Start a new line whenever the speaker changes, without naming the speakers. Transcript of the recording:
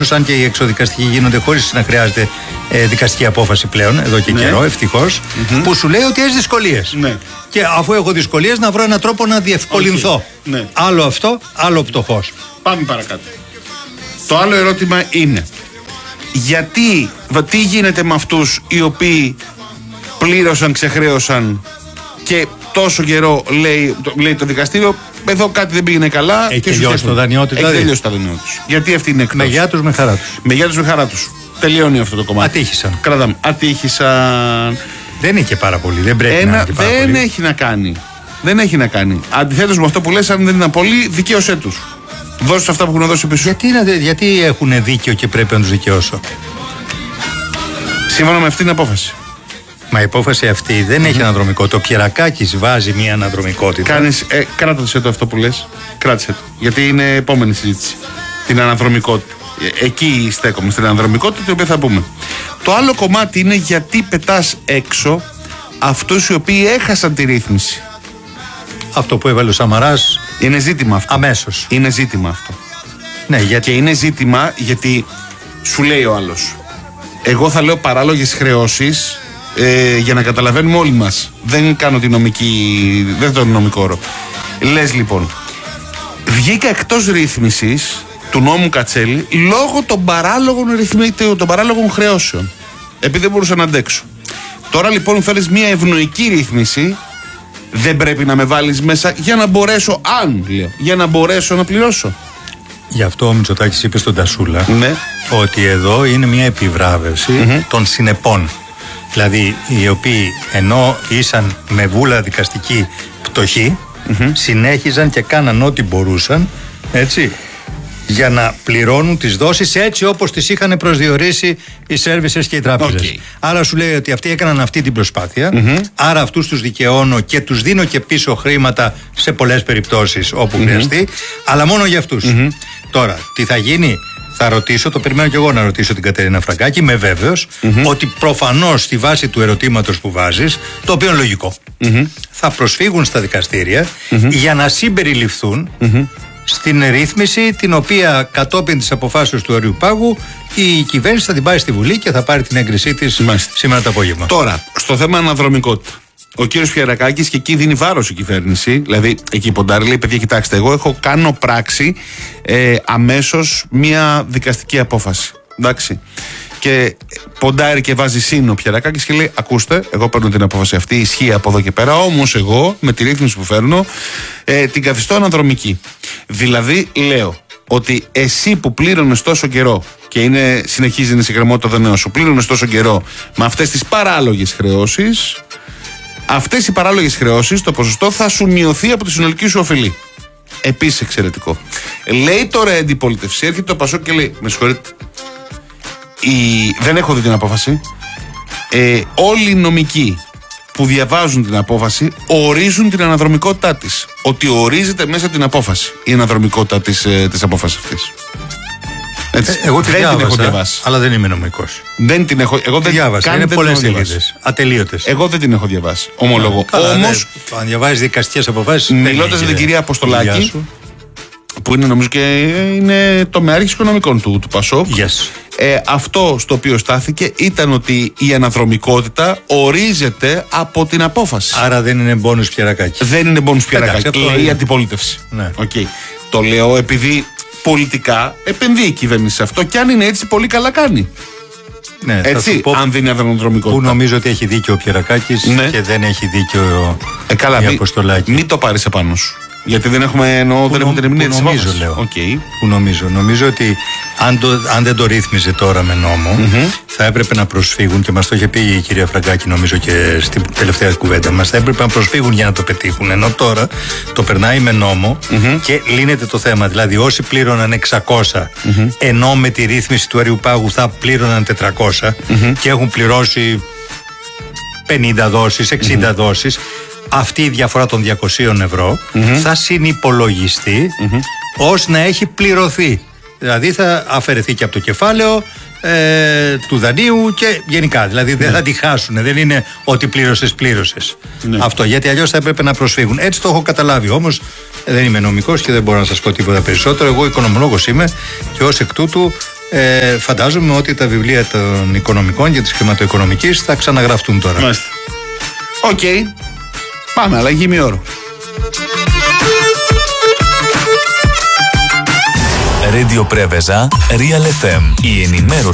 Αν και οι εξωδικαστικοί γίνονται χωρίς να χρειάζεται δικαστική απόφαση πλέον, εδώ και καιρό, ευτυχώς, που σου λέει ότι έχεις δυσκολίες. Ναι. Και αφού έχω δυσκολίες, να βρω έναν τρόπο να διευκολυνθώ. Ναι. Άλλο αυτό, άλλο πτωχός.
Πάμε παρακάτω. Το άλλο ερώτημα είναι, τι γίνεται με αυτούς οι οποίοι πλήρωσαν, ξεχρέωσαν και τόσο καιρό λέει το δικαστήριο, εδώ κάτι δεν πήγαινε καλά.
Έχει τελειώσει το δανειό του.
Έχει τελειώσει το δανειό τους. Γιατί αυτή είναι εκτός.
Με γεια τους, με χαρά τους.
Με γεια τους, με χαρά τους. Τελειώνει αυτό το κομμάτι.
Ατύχησαν.
Κρατάμε. Ατύχησαν.
Δεν είναι και πάρα πολύ. Δεν πρέπει να είναι και πάρα
δεν
πολύ.
Έχει να κάνει. Δεν έχει να κάνει. Αντιθέτως με αυτό που λες, αν δεν είναι πολύ, δικαίωσέ τους. Δώσε αυτά που έχουν δώσει πίσω.
Γιατί έχουν δίκιο και πρέπει να τους δικαιώσω.
Σύμφωνα με αυτή την απόφαση.
Μα η απόφαση αυτή δεν έχει αναδρομικό. Το Πιερακάκης βάζει μια αναδρομικότητα.
Κράτησε το αυτό που λες. Κράτησε το. Γιατί είναι επόμενη συζήτηση. Την αναδρομικότητα. Εκεί στέκομαι, στην αναδρομικότητα, την οποία θα πούμε. Το άλλο κομμάτι είναι γιατί πετάς έξω αυτούς οι οποίοι έχασαν τη ρύθμιση.
Αυτό που έβαλε ο Σαμαράς.
Είναι ζήτημα αυτό.
Αμέσως.
Είναι ζήτημα αυτό.
Ναι, γιατί...
Και είναι ζήτημα γιατί σου λέει ο άλλος. Εγώ θα λέω παράλογες χρεώσεις για να καταλαβαίνουμε όλοι μας. Δεν κάνω τη νομική. Δεν το νομικό όρο. Λες λοιπόν, βγήκα εκτός ρύθμισης του νόμου Κατσέλη λόγω των παράλογων χρεώσεων. Επειδή δεν μπορούσα να αντέξω. Τώρα λοιπόν φέρεις μια ευνοϊκή ρύθμιση. Δεν πρέπει να με βάλεις μέσα για να μπορέσω, για να μπορέσω να πληρώσω.
Γι' αυτό ο Μητσοτάκης είπε στον Τασούλα,
ναι,
ότι εδώ είναι μια επιβράβευση των συνεπών. Δηλαδή οι οποίοι ενώ ήσαν με βούλα δικαστική πτωχοί, συνέχιζαν και κάναν ό,τι μπορούσαν, έτσι, για να πληρώνουν τις δόσεις έτσι όπως τις είχαν προσδιορίσει οι σέρβισες και οι τράπεζες. Άρα σου λέει ότι αυτοί έκαναν αυτή την προσπάθεια, άρα αυτούς τους δικαιώνω και τους δίνω και πίσω χρήματα σε πολλές περιπτώσεις όπου χρειαστεί, αλλά μόνο για αυτούς. Τώρα, τι θα γίνει? Θα ρωτήσω, το περιμένω και εγώ να ρωτήσω την Κατερίνα Φραγκάκη, είμαι βέβαιος ότι προφανώς στη βάση του ερωτήματος που βάζεις, το οποίο είναι λογικό, θα προσφύγουν στα δικαστήρια για να συμπεριληφθούν στην ρύθμιση την οποία κατόπιν της αποφάσεως του Αριού Πάγου η κυβέρνηση θα την πάρει στη Βουλή και θα πάρει την έγκρισή της σήμερα το απόγευμα.
Τώρα, στο θέμα αναδρομικότητα. Ο κύριος Πιερακάκης, και εκεί δίνει βάρος η κυβέρνηση, δηλαδή εκεί ποντάρει, λέει: παιδιά, κοιτάξτε, εγώ κάνω πράξη αμέσως μια δικαστική απόφαση. Εντάξει. Και ποντάρει και βάζει σύνο ο Πιερακάκης και λέει: ακούστε, εγώ παίρνω την απόφαση αυτή, ισχύει από εδώ και πέρα, όμως εγώ με τη ρύθμιση που φέρνω την καθιστώ αναδρομική. Δηλαδή, λέω ότι εσύ που πλήρωνες τόσο καιρό και συνεχίζει να είναι σε κρεμότητα το δανείο σου, πλήρωνες τόσο καιρό με αυτές τις παράλογες χρεώσεις. Αυτές οι παράλογες χρεώσεις, το ποσοστό θα σου μειωθεί από τη συνολική σου οφειλή. Επίσης εξαιρετικό. Λέει τώρα η αντιπολίτευση, έρχεται το Πασόκ και λέει: με συγχωρείτε, δεν έχω δει την απόφαση. Όλοι οι νομικοί που διαβάζουν την απόφαση ορίζουν την αναδρομικότητά της. Ότι ορίζεται μέσα την απόφαση η αναδρομικότητα της απόφασης αυτής.
Εγώ την διάβασα, αλλά δεν είμαι νομικός.
Δεν την έχω. Εγώ δεν
διάβασα. Είναι πολλές σελίδες. Ατελείωτες.
Εγώ δεν την έχω διαβάσει. Ομολογώ. Όμως,
αν διαβάζεις δικαστικές αποφάσεις.
Μιλώντας με την κυρία Αποστολάκη, που είναι νομίζω και είναι τομεάρχης οικονομικών του Πασόκ. Αυτό στο οποίο στάθηκε ήταν ότι η αναδρομικότητα ορίζεται από την απόφαση.
Άρα δεν είναι μπόνους Πιερακάκη.
Δεν είναι μπόνους Πιερακάκη. Λέει η αντιπολίτευση.
Ναι.
Το λέω επειδή πολιτικά επενδύει η κυβέρνηση σε αυτό, και αν είναι έτσι, πολύ καλά κάνει.
Ναι,
έτσι, αν δεν είναι αναδρομικότητα.
Που νομίζω ότι έχει δίκιο ο Πιερακάκης και δεν έχει δίκιο η Αποστολάκη.
Μην το πάρεις επάνω σου. Γιατί δεν έχουμε την ερμηνεία της
απόφασης. Που νομίζω ότι αν δεν το ρύθμιζε τώρα με νόμο, θα έπρεπε να προσφύγουν, και μας το είχε πει η κυρία Φραγκάκη νομίζω και στην τελευταία κουβέντα μας, θα έπρεπε να προσφύγουν για να το πετύχουν. Ενώ τώρα το περνάει με νόμο και λύνεται το θέμα. Δηλαδή όσοι πλήρωναν 600, ενώ με τη ρύθμιση του Αριού Πάγου θα πλήρωναν 400 και έχουν πληρώσει 50 δόσεις, 60 δόσεις, αυτή η διαφορά των 200 ευρώ θα συνυπολογιστεί ως να έχει πληρωθεί. Δηλαδή θα αφαιρεθεί και από το κεφάλαιο του δανείου και γενικά. Δηλαδή δεν θα τη χάσουν. Δεν είναι ότι πλήρωσες. Αυτό, γιατί αλλιώς θα έπρεπε να προσφύγουν. Έτσι το έχω καταλάβει. Όμως δεν είμαι νομικός και δεν μπορώ να σας πω τίποτα περισσότερο. Εγώ οικονομολόγος είμαι και ως εκ τούτου Φαντάζομαι ότι τα βιβλία των οικονομικών και της χρηματοοικονομικής θα ξαναγραφτούν τώρα.
Μάλιστα. Οκ. Πάμε, αλλαγή ημιώρου.
Radio Preveza, Real FM. Η ενημέρωση